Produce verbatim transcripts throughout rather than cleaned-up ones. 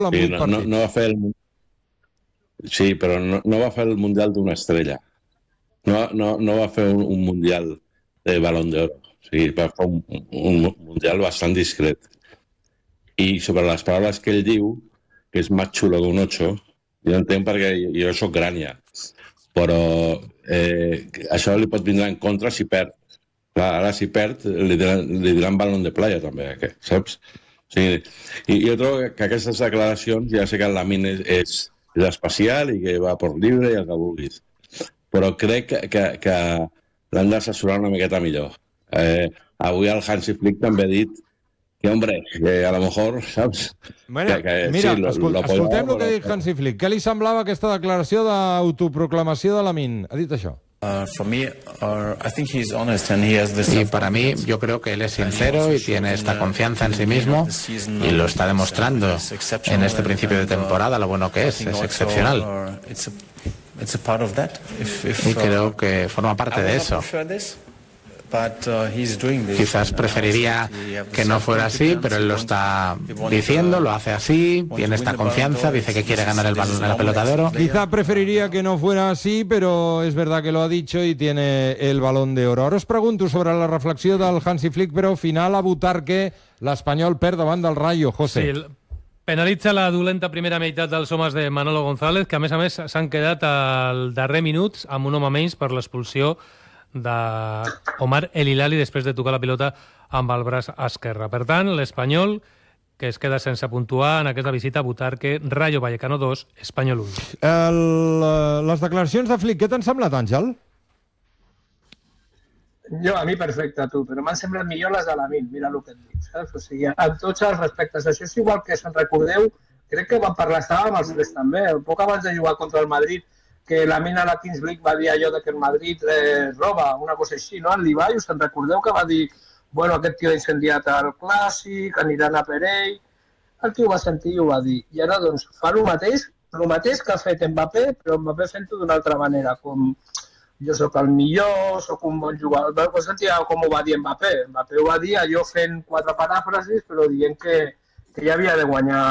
Sí, no, no, no va fer el... sí, però no, no va fer el Mundial d'una estrella. No, no, no va fer un, un Mundial de Balón d'Oro. O sigui, va fer un, un Mundial bastant discret. I sobre les paraules que ell diu, que és més xulo que un ocho, jo entenc perquè jo soc grània, però eh, això li pot vindre en contra si perd. Clar, ara si perd li diran, li diran balón de playa també, que, saps? O sigui, i jo trobo que aquestes declaracions, ja sé que el Lamine és, és, és especial i que va per lliure i el que vulguis, però crec que, que, que l'han d'assessorar una miqueta millor. Eh, avui el Hansi Flick també ha dit que, hombre, que a lo mejor, saps? Bueno, que, que, mira, sí, lo, escol lo escoltem el que ha dit Hansi Flick. Què li semblava aquesta declaració d'autoproclamació de Lamine? Ha dit això. Uh, for me, uh, I think he's honest and he has this. Y para mí, yo creo que él es sincero y tiene esta confianza en sí mismo y lo está demostrando en este principio de temporada, lo bueno que es, es excepcional. Y creo que forma parte de eso. Quizás preferiría que no fuera así, pero él lo está diciendo, lo hace así, tiene esta confianza, dice que quiere ganar el balón en la pelota de oro. Quizá preferiría que no fuera así, pero es verdad que lo ha dicho y tiene el balón de oro. Ara us pregunto sobre la reflexió del Hansi Flick, però final a Butarque, l'Espanyol perd davant del Rayo, José. Sí, penalitza la dolenta primera meitat dels homes de Manolo González, que a més a més s'han quedat al darrer minut amb un home menys per l'expulsió d'Omar El Hilali després de tocar la pilota amb el braç esquerre. Per tant, l'Espanyol, que es queda sense puntuar en aquesta visita a Butarque, Rayo Vallecano dos, Espanyol un. El, les declaracions de Flick, què t'han semblat, Àngel? Jo, a mi perfecte, tu, però m'han semblat millor les de Lamine, mira el que et dic, saps? O sigui, amb tots els respectes. Això és igual que, se'n recordeu, crec que van parlar, estàvem els tres també, poc abans de jugar contra el Madrid, que Lamine a la Kings League va dir allò de que el Madrid eh, roba, una cosa així, no? En l'Ibai, us en recordeu que va dir bueno, aquest tio ha incendiat el Clàssic, aniran a Perell... El tio va sentir i ho va dir. I ara, doncs, fa el mateix, el mateix que ha fet Mbappé, però Mbappé fent-ho d'una altra manera, com jo sóc el millor, sóc un bon jugador... Vau sentir com ho va dir Mbappé? Mbappé ho va dir allò fent quatre paràfrasis, però dient que, que ja havia de guanyar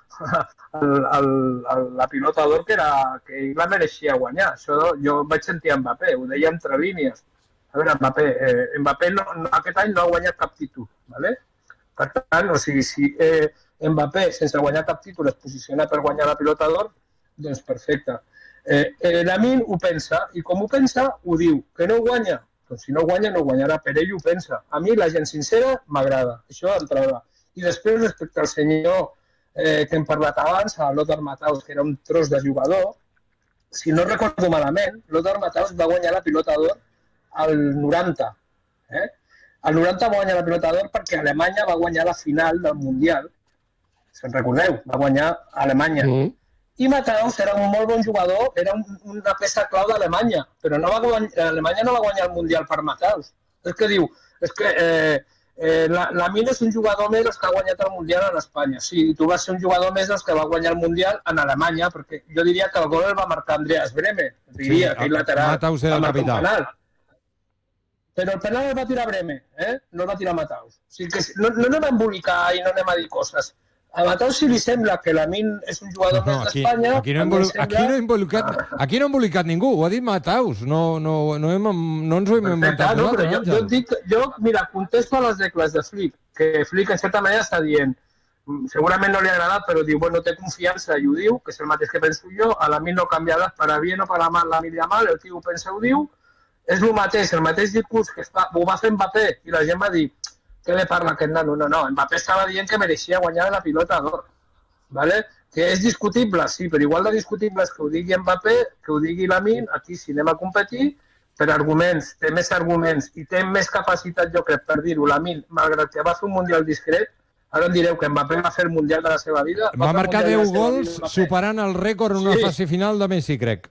el, el, el, la pilota d'or, que, era, que ell la mereixia guanyar. Això jo vaig sentir a Mbappé, ho deia entre línies. A veure, Mbappé, eh, Mbappé no, no, aquest any no ha guanyat cap títol, ¿vale? Per tant, o sigui, si eh, Mbappé, sense guanyar cap títol, es posiciona per guanyar la pilota d'or, doncs perfecte. Eh, eh, Lamine ho pensa, i com ho pensa, ho diu. Que no guanya? Doncs si no guanya, no guanyarà. Per ell ho pensa. A mi, la gent sincera, m'agrada. Això d'entrada. I després, respecte al senyor eh, que hem parlat abans, a Lothar Matthaus, que era un tros de jugador, si no recordo malament, Lothar Matthaus va guanyar la pilota d'or al noranta. Eh? El noranta va guanyar la pilota d'or perquè Alemanya va guanyar la final del Mundial. Se'n recordeu? Va guanyar Alemanya. Mm. I Matthaus era un molt bon jugador, era un, una peça clau d'Alemanya, però no va guanyar, Alemanya no va guanyar el Mundial per Matthaus. És que diu, és que eh, eh, Lamine és un jugador més dels que ha guanyat el Mundial en Espanya. Sí, tu vas ser un jugador més dels que va guanyar el Mundial en Alemanya, perquè jo diria que el gol el va marcar Andreas Brehme, diria, sí, aquell lateral. Matthaus era el capità. Però el penal el va tirar Brehme, eh? No el va tirar Matthaus. O sigui que no, no anem a embolicar i no anem a dir coses. A Matthaus si li sembla que Lamine és un jugador no, més d'Espanya... Aquí, aquí, no embol... sembla... aquí, no he embolicat, aquí no ha embolicat ningú, ho ha dit Matthaus, no, no, no, hem, no ens ho hem inventat. No, però jo, jo, dic, jo, mira, contesto a les decles de Flick, que Flick en certa manera està dient, segurament no li ha agradat, però diu, bueno, té confiança i ho diu, que és el mateix que penso jo, a Lamine no canviarà para bien o para mal, Lamine Yamal, el tio ho pensa ho diu, és el mateix, el mateix discurs que està, ho va fer Mbappé i la gent va dir què li parla aquest nano? No, no, Mbappé estava dient que mereixia guanyar la pilota d'or, ¿vale? Que és discutible, sí, però igual de discutible és que ho digui Mbappé, que ho digui Lamine, aquí si anem a competir, per arguments, té més arguments i té més capacitat, jo crec, per dir-ho, Lamine, malgrat que va fer un mundial discret, ara em direu que Mbappé va fer el mundial de la seva vida... Va, va marcar deu gols, superant el rècord en una sí. fase final de Messi, crec.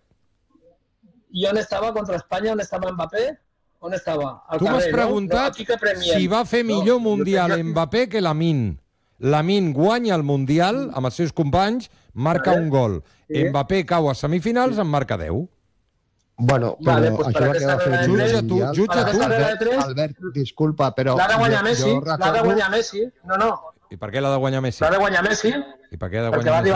I on estava contra Espanya? On estava Mbappé? On estava? Al tu m'has preguntat no? No, si va fer millor no, Mundial no, Mbappé que Lamine. Lamine guanya el Mundial amb els seus companys, marca vale. un gol. Sí. Mbappé cau a semifinals, en marca deu. Bueno, però vale, pues això va quedar fer jutja tu, jutja tu. Albert, Albert, disculpa, però... L'ha de guanyar Messi, l'ha de guanyar Messi. No, no, I per què l'ha de guanyar Messi? L'ha de guanyar Messi. I per què ha de Perquè guanyar va Messi?